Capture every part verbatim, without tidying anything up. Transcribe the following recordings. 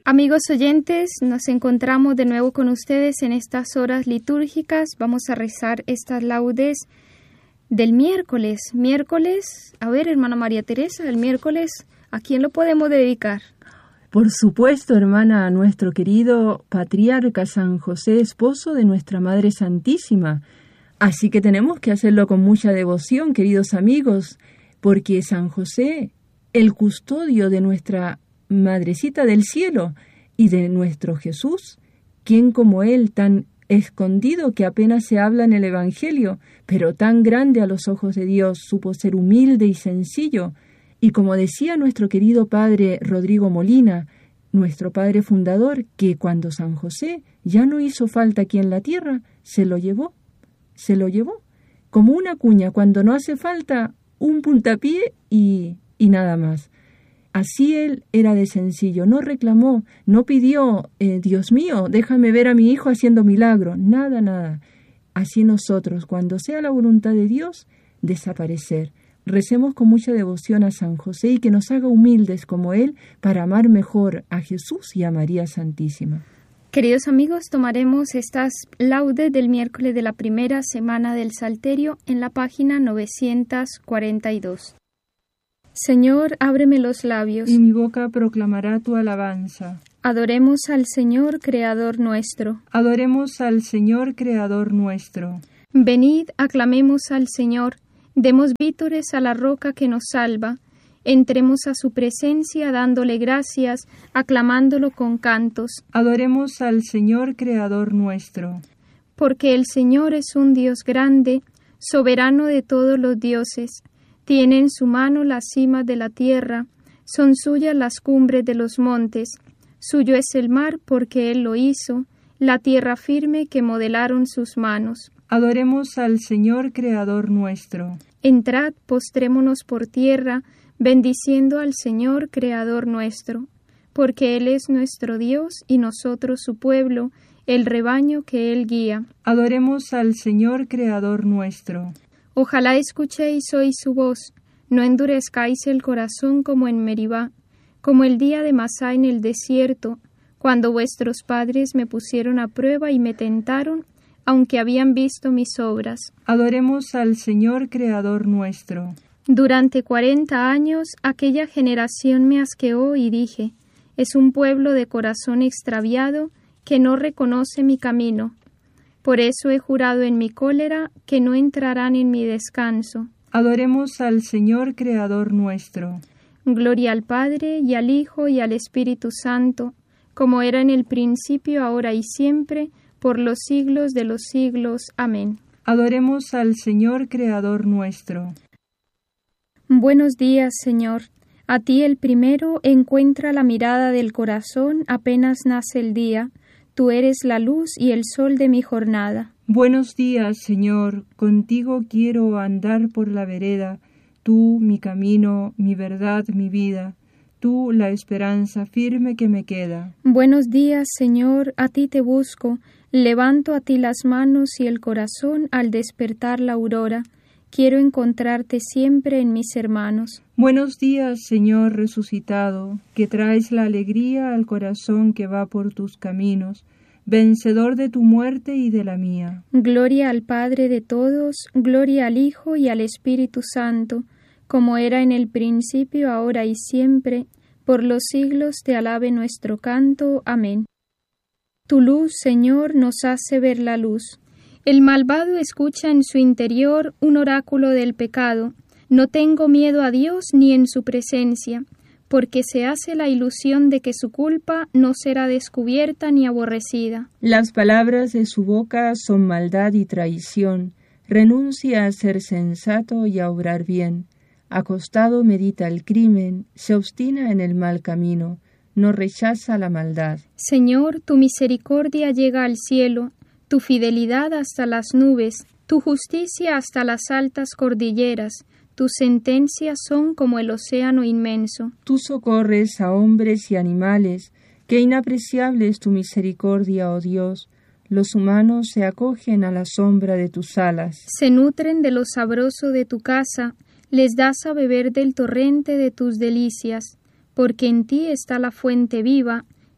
Amigos oyentes, nos encontramos de nuevo con ustedes en estas horas litúrgicas. Vamos a rezar estas laudes del miércoles. Miércoles, a ver, hermana María Teresa, el miércoles, ¿a quién lo podemos dedicar? Por supuesto, hermana, a nuestro querido patriarca San José, esposo de nuestra Madre Santísima. Así que tenemos que hacerlo con mucha devoción, queridos amigos, porque San José, el custodio de nuestra Madrecita del Cielo y de nuestro Jesús, quien como Él, tan escondido que apenas se habla en el Evangelio, pero tan grande a los ojos de Dios, supo ser humilde y sencillo, y como decía nuestro querido padre Rodrigo Molina, nuestro padre fundador, que cuando San José ya no hizo falta aquí en la tierra, se lo llevó, se lo llevó, como una cuña cuando no hace falta un puntapié y, y nada más. Así él era de sencillo, no reclamó, no pidió, eh, Dios mío, déjame ver a mi hijo haciendo milagro, nada, nada. Así nosotros, cuando sea la voluntad de Dios, desaparecer. Recemos con mucha devoción a San José y que nos haga humildes como él para amar mejor a Jesús y a María Santísima. Queridos amigos, tomaremos estas laudes del miércoles de la primera semana del Salterio en la página novecientos cuarenta y dos. Señor, ábreme los labios, y mi boca proclamará tu alabanza. Adoremos al Señor, Creador nuestro. Adoremos al Señor, Creador nuestro. Venid, aclamemos al Señor, demos vítores a la roca que nos salva. Entremos a su presencia dándole gracias, aclamándolo con cantos. Adoremos al Señor, Creador nuestro. Porque el Señor es un Dios grande, soberano de todos los dioses. Tiene en su mano las cimas de la tierra, son suyas las cumbres de los montes. Suyo es el mar porque Él lo hizo, la tierra firme que modelaron sus manos. Adoremos al Señor, Creador nuestro. Entrad, postrémonos por tierra, bendiciendo al Señor, Creador nuestro, porque Él es nuestro Dios y nosotros su pueblo, el rebaño que Él guía. Adoremos al Señor, Creador nuestro. Ojalá escuchéis hoy su voz, no endurezcáis el corazón como en Meribá, como el día de Masá en el desierto, cuando vuestros padres me pusieron a prueba y me tentaron, aunque habían visto mis obras. Adoremos al Señor, Creador nuestro. Durante cuarenta años aquella generación me asqueó y dije, es un pueblo de corazón extraviado que no reconoce mi camino. Por eso he jurado en mi cólera que no entrarán en mi descanso. Adoremos al Señor, Creador nuestro. Gloria al Padre, y al Hijo, y al Espíritu Santo, como era en el principio, ahora y siempre, por los siglos de los siglos. Amén. Adoremos al Señor, Creador nuestro. Buenos días, Señor. A ti el primero encuentra la mirada del corazón apenas nace el día. Tú eres la luz y el sol de mi jornada. Buenos días, Señor, contigo quiero andar por la vereda, tú mi camino, mi verdad, mi vida, tú la esperanza firme que me queda. Buenos días, Señor, a ti te busco, levanto a ti las manos y el corazón al despertar la aurora. Quiero encontrarte siempre en mis hermanos. Buenos días, Señor resucitado, que traes la alegría al corazón que va por tus caminos, vencedor de tu muerte y de la mía. Gloria al Padre de todos, gloria al Hijo y al Espíritu Santo, como era en el principio, ahora y siempre, por los siglos te alabe nuestro canto. Amén. Tu luz, Señor, nos hace ver la luz. El malvado escucha en su interior un oráculo del pecado. No tengo miedo a Dios ni en su presencia, porque se hace la ilusión de que su culpa no será descubierta ni aborrecida. Las palabras de su boca son maldad y traición. Renuncia a ser sensato y a obrar bien. Acostado medita el crimen, se obstina en el mal camino, no rechaza la maldad. Señor, tu misericordia llega al cielo, tu fidelidad hasta las nubes, tu justicia hasta las altas cordilleras, tus sentencias son como el océano inmenso. Tú socorres a hombres y animales, qué inapreciable es tu misericordia, oh Dios. Los humanos se acogen a la sombra de tus alas. Se nutren de lo sabroso de tu casa, les das a beber del torrente de tus delicias, porque en ti está la fuente viva,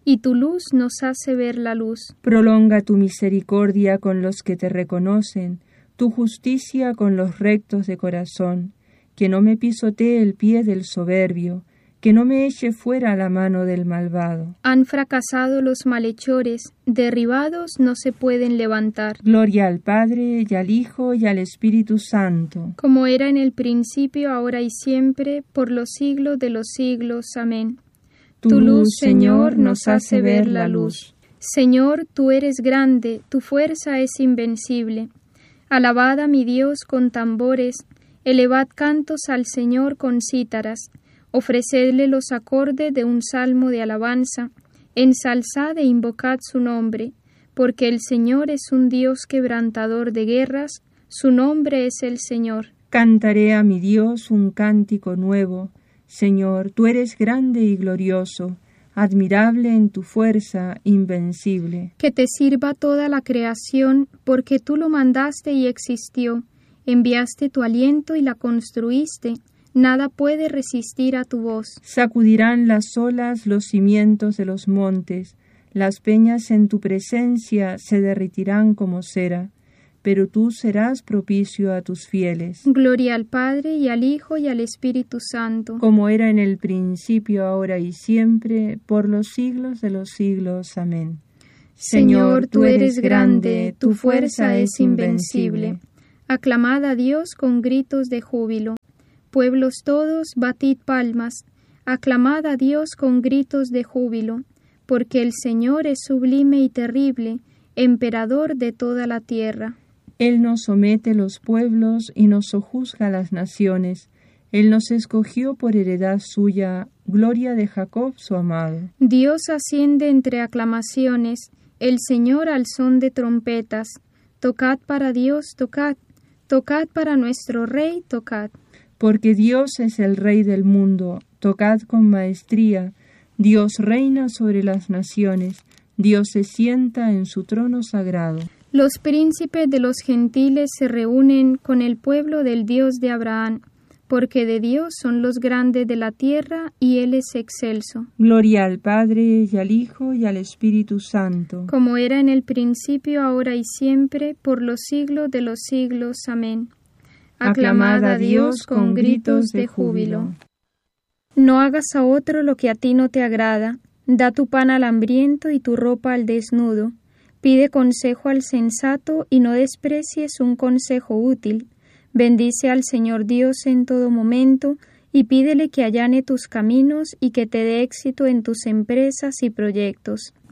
y tu luz nos hace ver la luz. Prolonga tu misericordia con los que te reconocen, tu justicia con los rectos de corazón, que no me pisotee el pie del soberbio, que no me eche fuera la mano del malvado. Han fracasado los malhechores, derribados no se pueden levantar. Gloria al Padre, y al Hijo, y al Espíritu Santo. Como era en el principio, ahora y siempre, por los siglos de los siglos. Amén. Tu luz, Señor, nos hace ver la luz. Señor, tú eres grande, tu fuerza es invencible. Alabad a mi Dios con tambores, elevad cantos al Señor con cítaras. Ofrecedle los acordes de un salmo de alabanza, ensalzad e invocad su nombre, porque el Señor es un Dios quebrantador de guerras, su nombre es el Señor. Cantaré a mi Dios un cántico nuevo. Señor, tú eres grande y glorioso, admirable en tu fuerza, invencible. Que te sirva toda la creación, porque tú lo mandaste y existió, enviaste tu aliento y la construiste. Nada puede resistir a tu voz. Sacudirán las olas los cimientos de los montes, las peñas en tu presencia se derretirán como cera, pero tú serás propicio a tus fieles. Gloria al Padre, y al Hijo, y al Espíritu Santo. Como era en el principio, ahora y siempre, por los siglos de los siglos. Amén. Señor, tú eres grande, tu fuerza es invencible. Aclamad a Dios con gritos de júbilo. Pueblos todos, batid palmas, aclamad a Dios con gritos de júbilo, porque el Señor es sublime y terrible, emperador de toda la tierra. Él nos somete los pueblos y nos sojuzga las naciones. Él nos escogió por heredad suya, gloria de Jacob su amado. Dios asciende entre aclamaciones, el Señor al son de trompetas. Tocad para Dios, tocad, tocad para nuestro Rey, tocad. Porque Dios es el Rey del mundo, tocad con maestría. Dios reina sobre las naciones, Dios se sienta en su trono sagrado. Los príncipes de los gentiles se reúnen con el pueblo del Dios de Abraham, porque de Dios son los grandes de la tierra, y Él es excelso. Gloria al Padre, y al Hijo, y al Espíritu Santo. Como era en el principio, ahora y siempre, por los siglos de los siglos. Amén. Aclamad a Dios con gritos de júbilo. No hagas a otro lo que a ti no te agrada. Da tu pan al hambriento y tu ropa al desnudo. Pide consejo al sensato y no desprecies un consejo útil. Bendice al Señor Dios en todo momento y pídele que allane tus caminos y que te dé éxito en tus empresas y proyectos.